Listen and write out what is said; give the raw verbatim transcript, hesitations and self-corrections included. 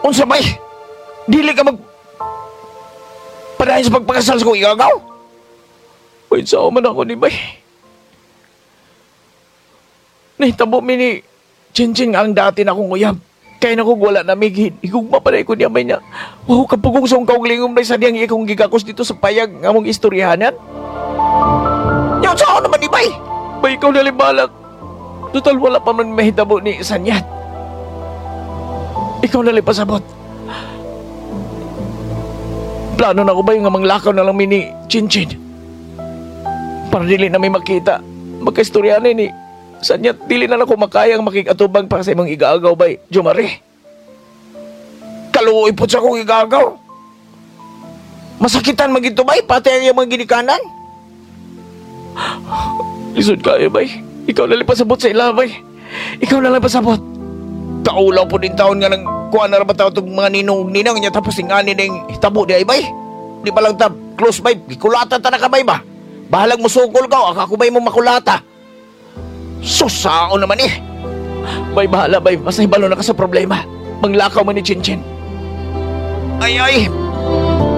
Unsa bay? Dili ka mag padayon sa pagpakasal sa kong igagaw? Wait, sao man ako ni bay? Nahitabo mi ni Chin-Chin nga ang dati na akong uyab. Kaya na kong wala na mighin. Igugma pa na ikon niya may niya. Wow, kapagong song kaong lingom na sa diyang ikong gigakos dito sa payag nga mong istoryahanan. Yaw sa ako naman ni bay? Bay, ikaw nalibalak. Total wala pa man mahitabo ni Sanyat. Ikaw nalipasabot. Plano na ko ba yung manglakaw na lang mi ni Chin-Chin? Para dili na may makita. Magkaistoryahan ni Sanyat, dili na ako makayang makikatubang para sa imong igaagaw bay, Jomari. Kaluoy po sa kong igagaw. Masakitan magito bay, pati ang iyang mga ginikanan. Lisod kayo bay. Ikaw na lang pasabot sa ila bay. Ikaw na lang pasabot. Kaulaw po din taon nga nang kuha na rabat itong mga ninong ninang niya tapos yung ani na yung hitabo di ay bay. Di ba lang tab, close bay, gikulata ta na ka bay ba? Bahalag mo sukol ka, ako bay mo makulata. Susao naman eh. Bay, bahala bay. Basta hibalo na ka sa problema. Manglakaw man ni Chin-Chin. Ay ay,